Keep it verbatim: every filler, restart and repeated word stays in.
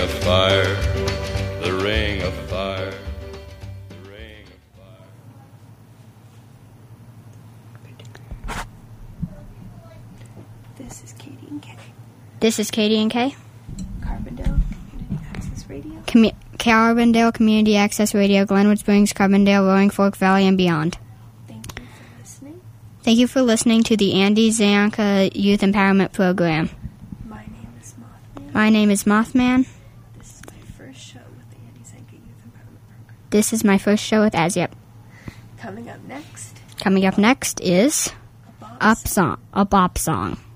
Of fire, the ring of fire, the ring of fire. This is Katie and Kay. This is Katie and Kay. Carbondale Community Access Radio. Commu- Carbondale Community Access Radio, Glenwood Springs, Carbondale, Roaring Fork Valley, and beyond. Thank you for listening. Thank you for listening to the Andy Zanka Youth Empowerment Program. My name is Mothman. My name is Mothman. This is my first show with the Andy Zanka Youth Empowerment Program. This is my first show with Azyep. Coming up next. Coming up next is A Bob Up Song, a Bop Song.